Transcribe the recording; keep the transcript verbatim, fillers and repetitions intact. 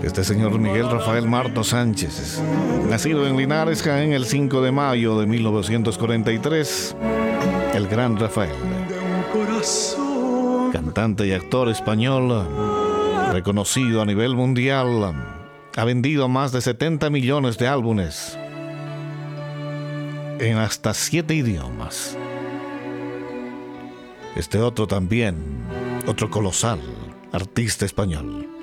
Este señor Miguel Rafael Marto Sánchez, nacido en Linares, Jaén, el cinco de mayo de mil novecientos cuarenta y tres, el gran Rafael, cantante y actor español, reconocido a nivel mundial, ha vendido más de setenta millones de álbumes en hasta siete idiomas. Este otro también, otro colosal artista español.